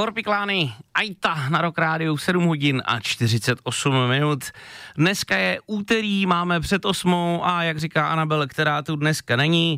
Korpiklány, Aita na Rock Rádiu 7 hodin a 48 minut. Dneska je úterý, máme před 8 a jak říká Anabel, která tu dneska není.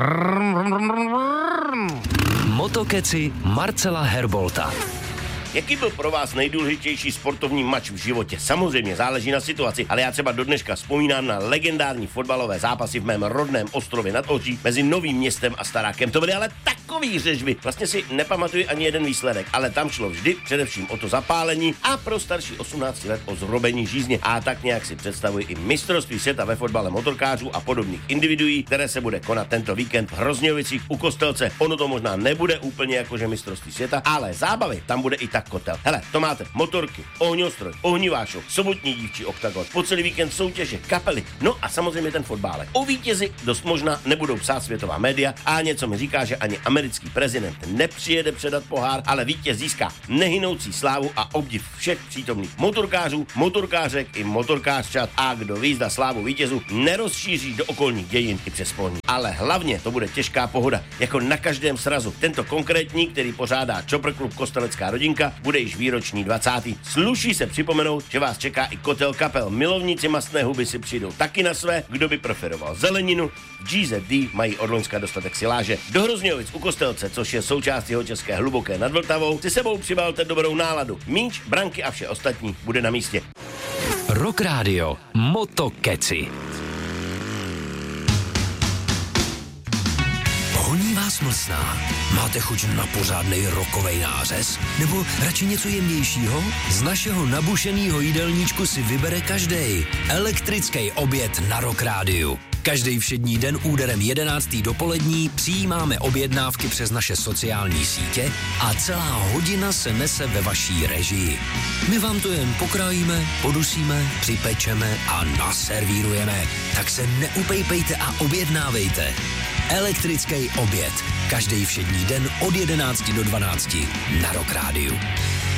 Motokeci Marcela Herbolta. Jaký byl pro vás nejdůležitější sportovní mač v životě? Samozřejmě záleží na situaci, ale já třeba do dneška vzpomínám na legendární fotbalové zápasy v mém rodném Ostrově nad Ohří mezi Novým Městem a Starákem. To byly ale takový řežby. Vlastně si nepamatuji ani jeden výsledek, ale tam šlo vždy především o to zapálení a pro starší 18 let o zrobení žízně. A tak nějak si představuji i mistrovství světa ve fotbale motorkářů a podobných individuí, které se bude konat tento víkend v Hrozňovicích u Kostelce. Ono to možná nebude úplně jakože mistrovství světa, ale zábavy tam bude i tak kotel. Hele, to máte motorky, ohňostroj, ohnivášov, sobotní dívčí oktagon, po celý víkend soutěže, kapely, no a samozřejmě ten fotbálek. O vítězi dost možná nebudou psát světová média a něco mi říká, že ani americký prezident nepřijede předat pohár, ale vítěz získá nehynoucí slávu a obdiv všech přítomných motorkářů, motorkářek i motorkářčat a kdo ví, zda slávu vítězů nerozšíří do okolních dějin i přes polní. Ale hlavně to bude těžká pohoda, jako na každém srazu. Tento konkrétní, který pořádá Chopper Klub Kostelecká rodinka, bude již výroční 20. Sluší se připomenout, že vás čeká i kotel kapel. Milovníci mastné huby si přijdou taky na své, kdo by preferoval zeleninu. V GZD mají od loňska dostatek siláže. Do Hrozňovic u Kostelce, což je součást Jihočeské Hluboké nad Vltavou, si sebou přibalte dobrou náladu. Míč, branky a vše ostatní bude na místě. Rock Radio Motokeci. Honí vás mlsná? Máte chuť na pořádnej rokovej nářez? Nebo radši něco jemnějšího? Z našeho nabušenýho jídelníčku si vybere každej. Elektrický oběd na Rock Rádiu. Každý všední den úderem 11. dopolední přijímáme objednávky přes naše sociální sítě a celá hodina se nese ve vaší režii. My vám to jen pokrájíme, podusíme, připečeme a naservírujeme. Tak se neupejpejte a objednávejte. Elektrický oběd. Každý všední den od 11 do 12 na Rock Rádiu.